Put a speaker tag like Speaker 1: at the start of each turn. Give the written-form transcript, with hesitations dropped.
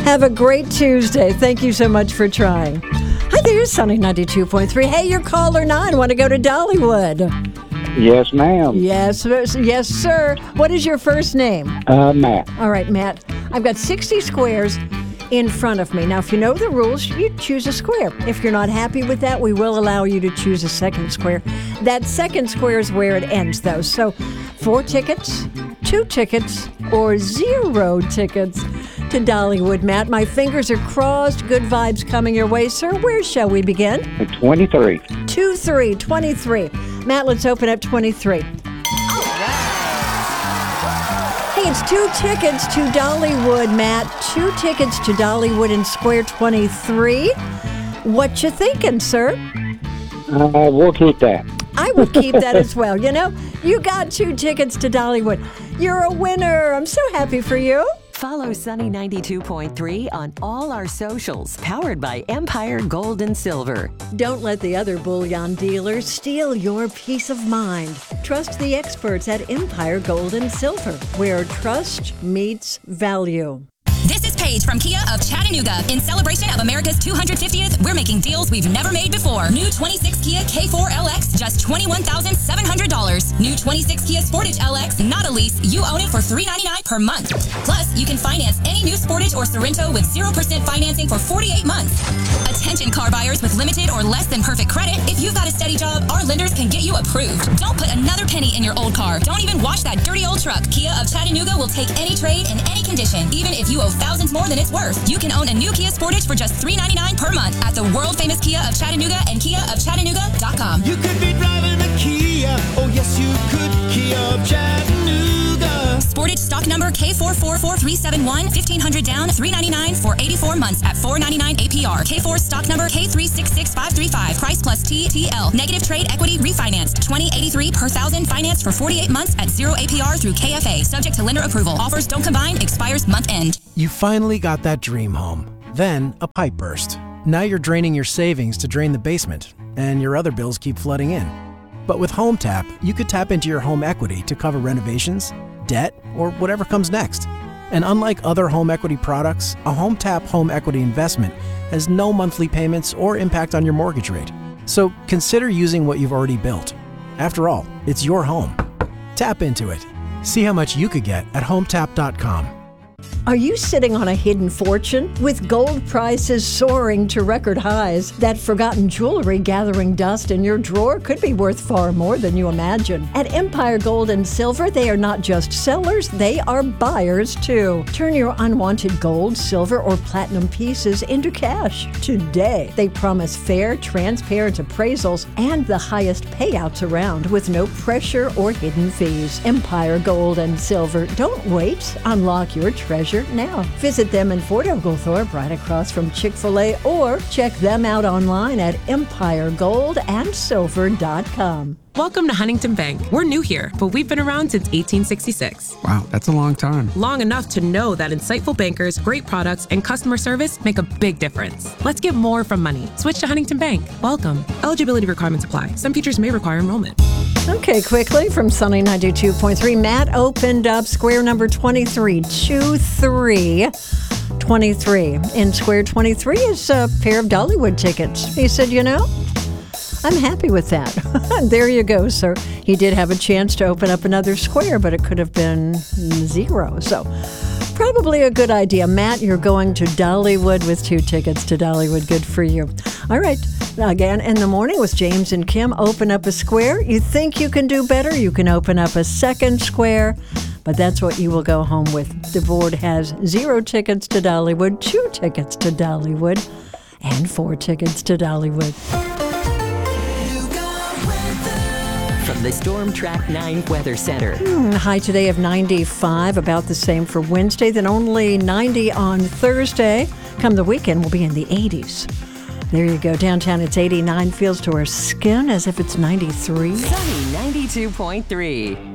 Speaker 1: Have a great Tuesday. Thank you so much for trying. Hi there, Sunny 92.3. Hey, you're caller 9. Want to go to Dollywood?
Speaker 2: Yes, ma'am.
Speaker 1: Yes, sir. What is your first name?
Speaker 2: Matt.
Speaker 1: All right, Matt. I've got 60 squares in front of me. Now, if you know the rules, you choose a square. If you're not happy with that, we will allow you to choose a second square. That second square is where it ends, though. So 4 tickets, 2 tickets, or 0 tickets to Dollywood. Matt, my fingers are crossed. Good vibes coming your way, sir. Where shall we begin?
Speaker 2: 23.
Speaker 1: 23. Matt, let's open up 23. Hey, it's 2 tickets to Dollywood, Matt. 2 tickets to Dollywood in Square 23. What you thinking, sir?
Speaker 2: We'll keep that.
Speaker 1: I would keep that as well. You know, you got 2 tickets to Dollywood. You're a winner. I'm so happy for you.
Speaker 3: Follow Sunny 92.3 on all our socials, powered by Empire Gold and Silver.
Speaker 1: Don't let the other bullion dealers steal your peace of mind. Trust the experts at Empire Gold and Silver, where trust meets value.
Speaker 4: This is Paige from Kia of Chattanooga. In celebration of America's 250th, we're making deals we've never made before. New 26 Kia K4 LX, just $21,700. New 26 Kia Sportage LX, not a lease. You own it for $399 per month. Plus, you can finance any new Sportage or Sorento with 0% financing for 48 months. Attention car buyers with limited or less than perfect credit. If you've got a steady job, our lenders can get you approved. Don't put another penny in your old car. Don't even wash that dirty old truck. Kia of Chattanooga will take any trade in any condition, even if you owe thousands more than it's worth. You can own a new Kia Sportage for just $399 per month at the world-famous Kia of Chattanooga and KiaofChattanooga.com.
Speaker 5: You could be driving a Kia, oh yes you could, Kia of Chattanooga.
Speaker 4: Sportage stock number K444371, $1,500 down, $399 for 84 months at $499 APR. K4 stock number K366535, price plus TTL. Negative trade equity refinanced, $20.83 per thousand, financed for 48 months at 0 APR through KFA, subject to lender approval. Offers don't combine, expires month end.
Speaker 6: You finally got that dream home. Then a pipe burst. Now you're draining your savings to drain the basement, and your other bills keep flooding in. But with Home Tap, you could tap into your home equity to cover renovations, debt, or whatever comes next. And unlike other home equity products, a Home Tap home equity investment has no monthly payments or impact on your mortgage rate. So consider using what you've already built. After all, it's your home. Tap into it. See how much you could get at HomeTap.com.
Speaker 1: Are you sitting on a hidden fortune? With gold prices soaring to record highs, that forgotten jewelry gathering dust in your drawer could be worth far more than you imagine. At Empire Gold and Silver, they are not just sellers, they are buyers too. Turn your unwanted gold, silver, or platinum pieces into cash today. They promise fair, transparent appraisals and the highest payouts around with no pressure or hidden fees. Empire Gold and Silver. Don't wait. Unlock your treasure now. Visit them in Fort Oglethorpe, right across from Chick-fil-A, or check them out online at empiregoldandsilver.com.
Speaker 7: Welcome to Huntington Bank. We're new here, but we've been around since 1866.
Speaker 8: Wow, that's a long time.
Speaker 7: Long enough to know that insightful bankers, great products, and customer service make a big difference. Let's get more from money. Switch to Huntington Bank. Welcome. Eligibility requirements apply. Some features may require enrollment.
Speaker 1: Okay, quickly from Sunny 92.3, Matt opened up square number 23, 23. In square 23 is a pair of Dollywood tickets. He said, you know, I'm happy with that. There you go, sir. He did have a chance to open up another square, but it could have been 0. So probably a good idea. Matt, you're going to Dollywood with 2 tickets to Dollywood. Good for you. All right. Again, in the morning with James and Kim, open up a square. You think you can do better? You can open up a second square, but that's what you will go home with. The board has 0 tickets to Dollywood, 2 tickets to Dollywood, and 4 tickets to Dollywood.
Speaker 3: From the Storm Track 9 Weather Center.
Speaker 1: High today of 95, about the same for Wednesday, then only 90 on Thursday. Come the weekend, we'll be in the 80s. There you go. Downtown, it's 89. Feels to our skin as if it's 93.
Speaker 3: Sunny 92.3.